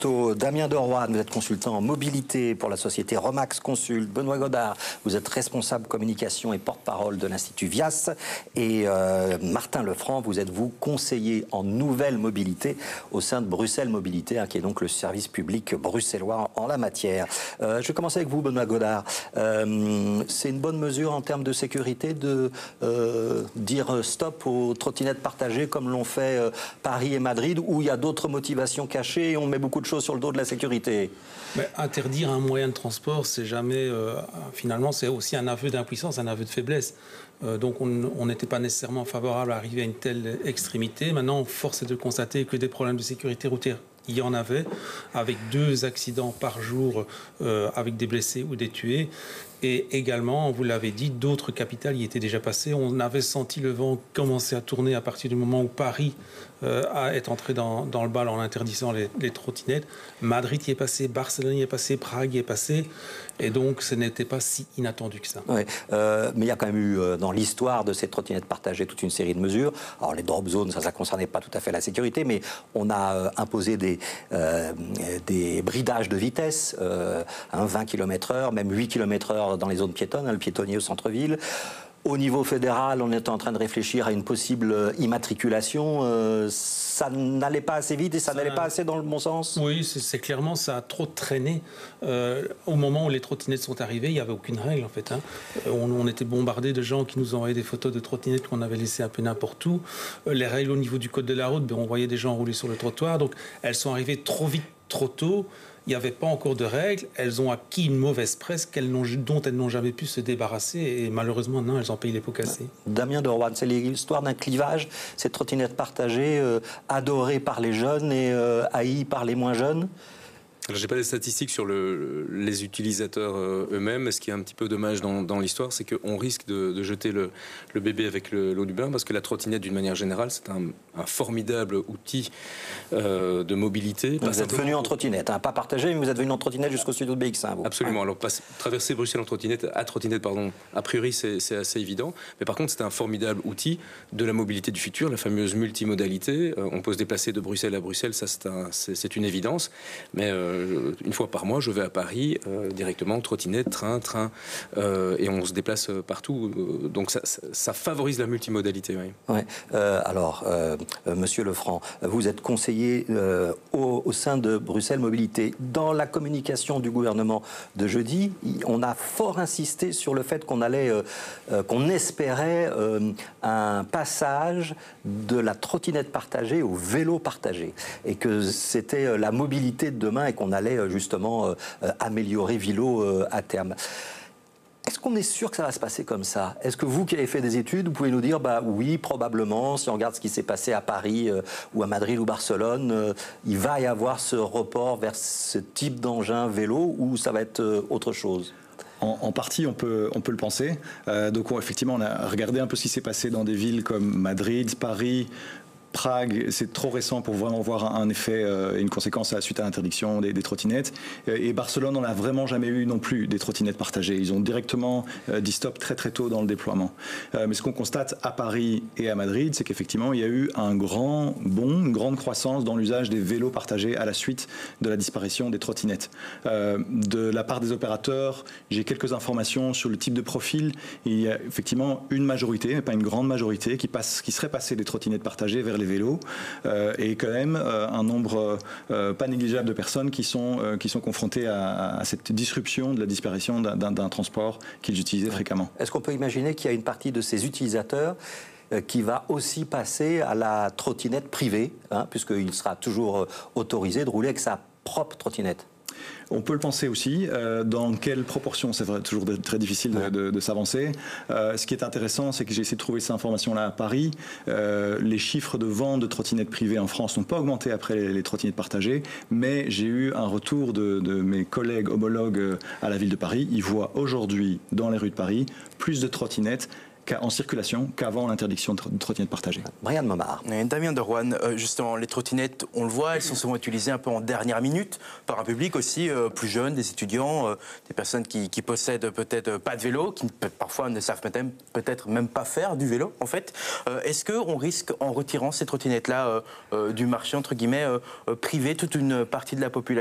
Damien de Rohan, vous êtes consultant en mobilité pour la société Romax Consult. Benoît Godard, vous êtes responsable communication et porte-parole de l'Institut Vias. Et Martin Lefranc, vous êtes conseiller en nouvelle mobilité au sein de Bruxelles Mobilité, qui est donc le service public bruxellois en la matière. Je vais commencer avec vous, Benoît Godard. C'est une bonne mesure en termes de sécurité de dire stop aux trottinettes partagées comme l'ont fait Paris et Madrid, où il y a d'autres motivations cachées et on met beaucoup de choses sur le dos de la sécurité. Mais interdire un moyen de transport, c'est jamais, finalement, c'est aussi un aveu d'impuissance, un aveu de faiblesse. Donc on n'était pas nécessairement favorable à arriver à une telle extrémité. Maintenant, force est de constater que des problèmes de sécurité routière, il y en avait, avec 2 accidents par jour, avec des blessés ou des tués. Et également, vous l'avez dit, d'autres capitales y étaient déjà passées. On avait senti le vent commencer à tourner à partir du moment où Paris est entré dans le bal en interdisant les trottinettes. Madrid y est passé, Barcelone y est passé, Prague y est passé. Et donc, ce n'était pas si inattendu que ça. Ouais, mais il y a quand même eu, dans l'histoire de ces trottinettes partagées, toute une série de mesures. Alors, les drop zones, ça ne concernait pas tout à fait la sécurité, mais on a imposé des bridages de vitesse, 20 km/h, même 8 km/h dans les zones piétonnes, le piétonnier au centre-ville. Au niveau fédéral, on est en train de réfléchir à une possible immatriculation. Ça n'allait pas assez vite et ça n'allait pas assez dans le bon sens. Oui, c'est clairement, ça a trop traîné. Au moment où les trottinettes sont arrivées, il n'y avait aucune règle en fait. On était bombardés de gens qui nous envoyaient des photos de trottinettes qu'on avait laissées un peu n'importe où. Les règles au niveau du code de la route, on voyait des gens rouler sur le trottoir. Donc elles sont arrivées trop vite, trop tôt. Il n'y avait pas encore de règles, elles ont acquis une mauvaise presse dont elles n'ont jamais pu se débarrasser et malheureusement, maintenant, elles en payent les pots cassés. Damien de Rohan, c'est l'histoire d'un clivage, cette trottinette partagée, adorée par les jeunes et haïe par les moins jeunes. Alors, j'ai pas des statistiques sur les utilisateurs eux-mêmes. Ce qui est un petit peu dommage dans l'histoire, c'est qu'on risque de jeter le bébé avec l'eau du bain, parce que la trottinette, d'une manière générale, c'est un formidable outil de mobilité. Vous êtes venu en trottinette, pas partagé, mais vous êtes venu en trottinette jusqu'au studio de BX1. Vous. Absolument. Alors, traverser Bruxelles en trottinette, a priori, c'est assez évident. Mais par contre, c'est un formidable outil de la mobilité du futur, la fameuse multimodalité. On peut se déplacer de Bruxelles à Bruxelles, ça c'est une évidence. Mais une fois par mois, je vais à Paris directement, trottinette, train, et on se déplace partout. Donc ça favorise la multimodalité. Oui. Ouais. Alors, Monsieur Lefranc, vous êtes conseiller au sein de Bruxelles Mobilité. Dans la communication du gouvernement de jeudi, on a fort insisté sur le fait qu'on espérait un passage de la trottinette partagée au vélo partagé, et que c'était la mobilité de demain et qu'on allait justement améliorer vélo à terme. Est-ce qu'on est sûr que ça va se passer comme ça? Est-ce que vous qui avez fait des études, vous pouvez nous dire, oui, probablement, si on regarde ce qui s'est passé à Paris ou à Madrid ou Barcelone, il va y avoir ce report vers ce type d'engin vélo, ou ça va être autre chose? En partie, on peut le penser. Donc effectivement, on a regardé un peu ce qui s'est passé dans des villes comme Madrid, Paris, Prague. C'est trop récent pour vraiment voir un effet et une conséquence suite à l'interdiction des trottinettes. Et Barcelone, on n'a vraiment jamais eu non plus des trottinettes partagées. Ils ont directement dit stop très très tôt dans le déploiement. Mais ce qu'on constate à Paris et à Madrid, c'est qu'effectivement, il y a eu une grande croissance dans l'usage des vélos partagés à la suite de la disparition des trottinettes. De la part des opérateurs, j'ai quelques informations sur le type de profil. Il y a effectivement une majorité, mais pas une grande majorité, qui serait passée des trottinettes partagées vers les vélos, et quand même un nombre pas négligeable de personnes qui sont confrontées à cette disruption de la disparition d'un transport qu'ils utilisaient fréquemment. Est-ce qu'on peut imaginer qu'il y a une partie de ces utilisateurs qui va aussi passer à la trottinette privée, puisqu'il sera toujours autorisé de rouler avec sa propre trottinette? On peut le penser aussi. Dans quelle proportion? C'est toujours très difficile de s'avancer. Ce qui est intéressant, c'est que j'ai essayé de trouver ces informations-là à Paris. Les chiffres de vente de trottinettes privées en France n'ont pas augmenté après les trottinettes partagées, mais j'ai eu un retour de mes collègues homologues à la ville de Paris. Ils voient aujourd'hui, dans les rues de Paris, plus de trottinettes en circulation qu'avant l'interdiction de trottinettes partagées. Brian Momard. Et Damien de Rouen, justement, les trottinettes, on le voit, elles sont souvent utilisées un peu en dernière minute par un public aussi plus jeune, des étudiants, des personnes qui possèdent peut-être pas de vélo, qui parfois ne savent peut-être même pas faire du vélo, en fait. Est-ce qu'on risque, en retirant ces trottinettes-là du marché, entre guillemets, priver toute une partie de la population